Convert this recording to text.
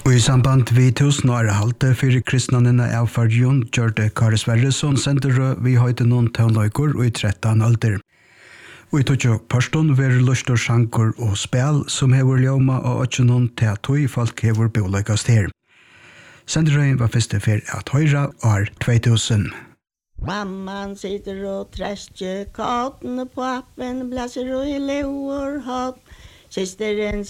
Og i samband vi 1000 år halte for kristnanene av Farjon, gjørte Kari Sverresson sendte vi høyde noen tøvnløyker og i 13 alder. Og i tog personen var lyst og sjanker og spil som hever ljøma og ikke noen til at folk hever boliggast her. Senderøyen var første for at høyre år 2000. Mamman sitter og trester kattene på appen, blæser og i lever hatt. Sisteren